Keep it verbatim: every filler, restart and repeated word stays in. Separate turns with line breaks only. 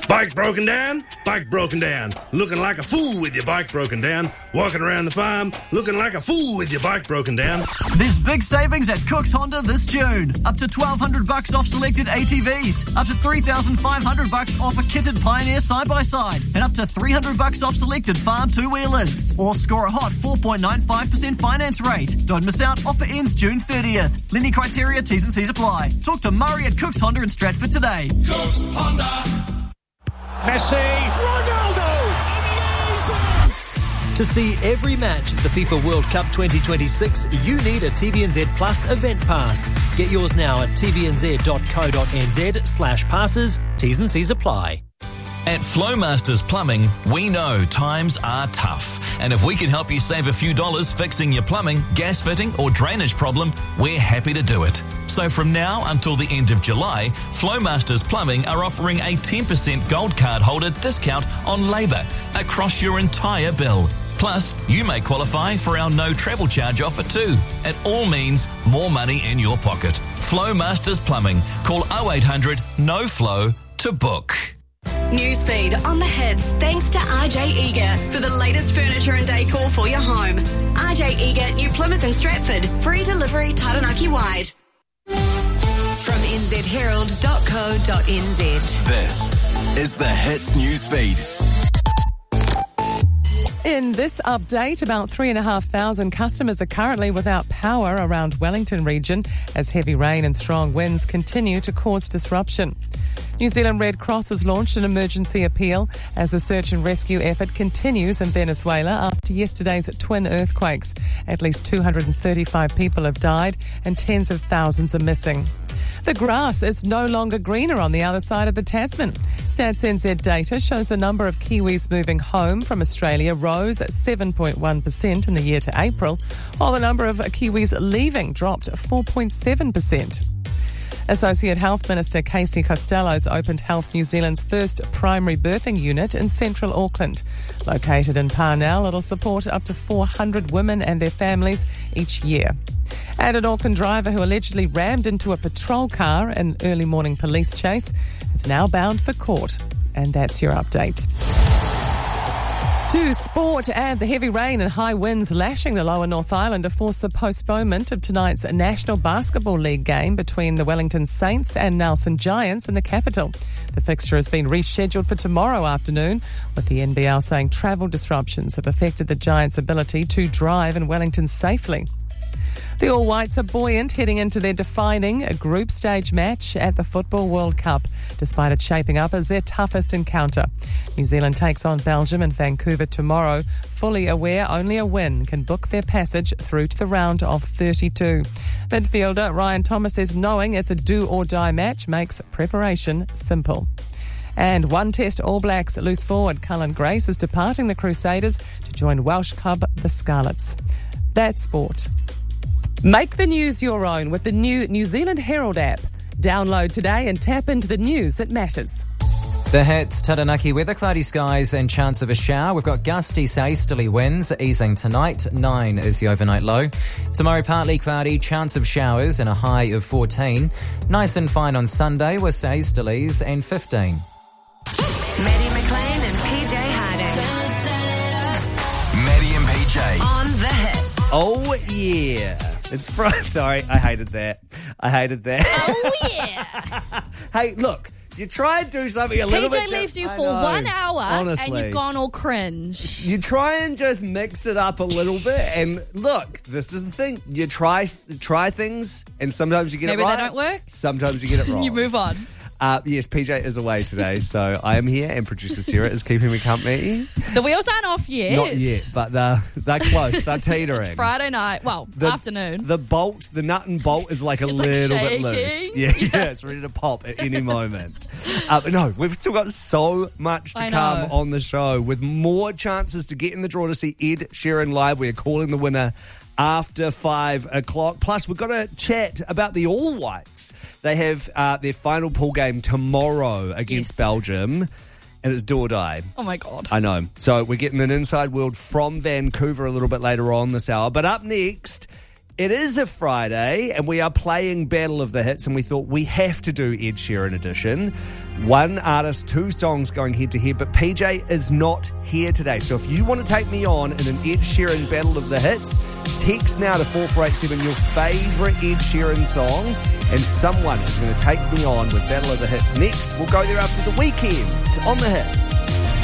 Bike broken down? Bike broken down. Looking like a fool with your bike broken down. Walking around the farm, looking like a fool with your bike broken down.
There's big savings at Cook's Honda this June. Up to twelve hundred bucks off selected A T Vs. Up to three thousand five hundred bucks off a kitted Pioneer side-by-side. And up to three hundred bucks off selected farm two-wheelers. Or score a hot four point nine five percent finance rate. Don't miss out. Offer ends June thirtieth. Lenny criteria, T's and C's apply. Talk to Murray at Cook's Honda in Stratford today.
Cook's Honda.
Messi, Ronaldo!
To see every match at the FIFA World Cup twenty twenty-six, you need a T V N Z Plus event pass. Get yours now at tvnz.co.nz slash passes. T's and C's apply.
At Flowmasters Plumbing, we know times are tough. And if we can help you save a few dollars fixing your plumbing, gas fitting or drainage problem, we're happy to do it. So from now until the end of July, Flowmasters Plumbing are offering a ten percent gold card holder discount on labour across your entire bill. Plus, you may qualify for our no travel charge offer too. It all means more money in your pocket. Flowmasters Plumbing. Call oh eight hundred N O F L O to book.
Newsfeed on the hits thanks to R J Eager for the latest furniture and decor for your home. R J Eager, New Plymouth and Stratford. Free delivery Taranaki wide. From n z herald dot co dot n z.
This is the Hits Newsfeed.
In this update, about three and a half thousand customers are currently without power around Wellington region as heavy rain and strong winds continue to cause disruption. New Zealand Red Cross has launched an emergency appeal as the search and rescue effort continues in Venezuela after yesterday's twin earthquakes. At least two hundred thirty-five people have died and tens of thousands are missing. The grass is no longer greener on the other side of the Tasman. Stats N Z data shows the number of Kiwis moving home from Australia rose seven point one percent in the year to April, while the number of Kiwis leaving dropped four point seven percent. Associate Health Minister Casey Costello's opened Health New Zealand's first primary birthing unit in central Auckland. Located in Parnell, it'll support up to four hundred women and their families each year. And an Auckland driver who allegedly rammed into a patrol car in early morning police chase is now bound for court. And that's your update. To sport, and the heavy rain and high winds lashing the lower North Island have forced the postponement of tonight's National Basketball League game between the Wellington Saints and Nelson Giants in the capital. The fixture has been rescheduled for tomorrow afternoon, with the N B L saying travel disruptions have affected the Giants' ability to drive in Wellington safely. The All Whites are buoyant heading into their defining group stage match at the Football World Cup, despite it shaping up as their toughest encounter. New Zealand takes on Belgium in Vancouver tomorrow, fully aware only a win can book their passage through to the round of thirty-two. Midfielder Ryan Thomas says knowing it's a do-or-die match makes preparation simple. And one Test All Blacks loose forward Cullen Grace is departing the Crusaders to join Welsh club the Scarlets. That's sport. Make the news your own with the new New Zealand Herald app. Download today and tap into the news that matters.
The hits, Taranaki weather, cloudy skies and chance of a shower. We've got gusty to easterly winds easing tonight. nine is the overnight low. Tomorrow partly cloudy, chance of showers and a high of fourteen. Nice and fine on Sunday with easterlies and fifteen.
Maddie McLean and P J Harding.
Maddie and P J.
On the hits.
Oh, yeah. It's Friday. Sorry, I hated that. I hated that.
Oh, yeah.
Hey, look. You try and do something a little
P J
bit...
P J leaves you
I
for
know,
one hour
honestly.
and you've gone all cringe.
You try and just mix it up a little bit. And look, this is the thing. You try try things and sometimes you get
Maybe
it right.
they don't work.
Sometimes you get it wrong.
You move on.
Uh, yes, P J is away today, so I am here and producer Sarah is keeping me company.
The wheels aren't off yet.
Not yet, but they're, they're close. They're teetering.
It's Friday night. Well,
The-
afternoon.
The bolt, the nut and bolt is like a
It's like
little bit
shaking.
loose. Yeah, yeah, it's ready to pop at any moment. uh, but no, we've still got so much to
I
come
know.
on the show with more chances to get in the draw to see Ed Sheeran live. We're calling the winner after five o'clock. Plus, we've got to chat about the All Whites. They have uh, their final pool game tomorrow against
Yes.
Belgium, and it's do or die.
Oh, my God.
I know. So we're getting an inside world from Vancouver a little bit later on this hour. But up next, It is a Friday, and we are playing Battle of the Hits, and we thought we have to do Ed Sheeran edition. One artist, two songs going head to head, but P J is not here today. So if you want to take me on in an Ed Sheeran Battle of the Hits, text now to four four eight seven your favourite Ed Sheeran song, and someone is going to take me on with Battle of the Hits. Next, we'll go there after the weekend on the Hits.